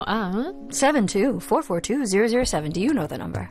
724420070. Do you know the number?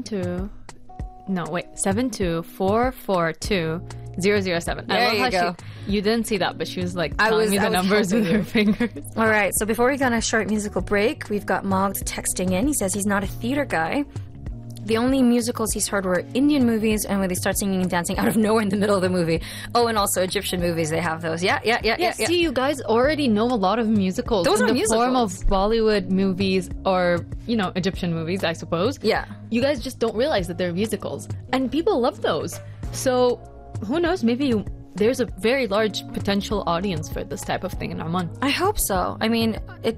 724420070. There I love you how go. you didn't see that, but she was like telling me the numbers with her fingers. All right, so before we go on a short musical break, we've got Moggs texting in. He says he's not a theater guy. The only musicals he's heard were Indian movies and when they start singing and dancing out of nowhere in the middle of the movie. Oh, and also Egyptian movies, they have those. Yeah. See, you guys already know a lot of musicals. Those in are the musicals. form of Bollywood movies or, Egyptian movies, I suppose. Yeah. You guys just don't realize that they're musicals. And people love those. So, who knows, maybe there's a very large potential audience for this type of thing in Oman. I hope so. I mean,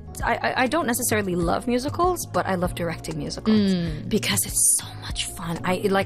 I don't necessarily love musicals, but I love directing musicals because it's so much fun.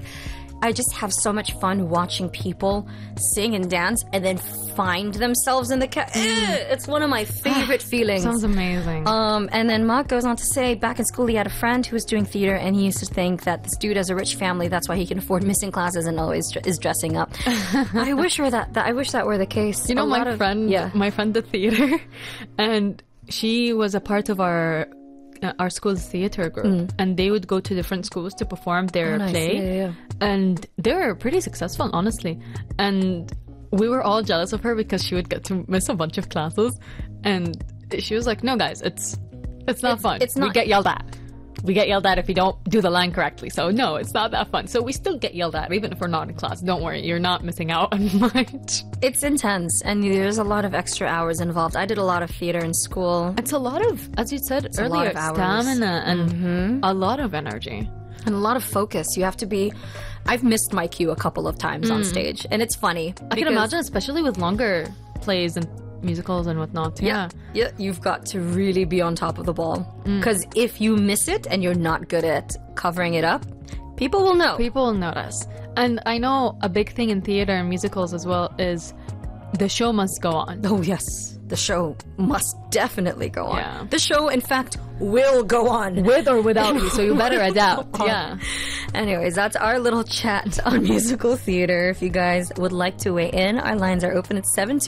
I just have so much fun watching people sing and dance and then find themselves in the It's one of my favorite feelings. Sounds amazing. And then Mark goes on to say, back in school he had a friend who was doing theater and he used to think that this dude has a rich family, that's why he can afford missing classes and always is dressing up. I wish that were the case. My friend did theater and she was a part of our school's theater group, and they would go to different schools to perform their play. Yeah. And they were pretty successful, honestly. And we were all jealous of her because she would get to miss a bunch of classes. And she was like, "No, guys, it's not fun. It's not. We get yelled at. We get yelled at if you don't do the line correctly. So no, it's not that fun. So we still get yelled at even if we're not in class. Don't worry, you're not missing out on much." It's intense, and there's a lot of extra hours involved. I did a lot of theater in school. It's a lot of, as you said a lot earlier, of hours. stamina and a lot of energy. And a lot of focus. You have to be... I've missed my cue a couple of times on stage, and it's funny. I can imagine, especially with longer plays and musicals and whatnot. Yeah. You've got to really be on top of the ball. Because if you miss it and you're not good at covering it up, people will know. People will notice. And I know a big thing in theater and musicals as well is the show must go on. Oh, yes. The show must definitely go on. Yeah. The show, in fact, will go on. With or without you, so you better adapt. Yeah. Anyways, that's our little chat on musical theater. If you guys would like to weigh in, our lines are open at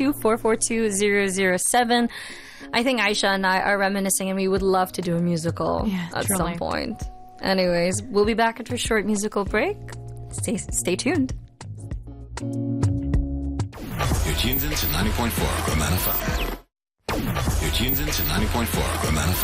724420070. I think Aisha and I are reminiscing and we would love to do a musical at some point. Anyways, we'll be back after a short musical break. Stay tuned. You're tuned in to 90.4 Roman FM. You're tuned in to 90.4 Roman FM.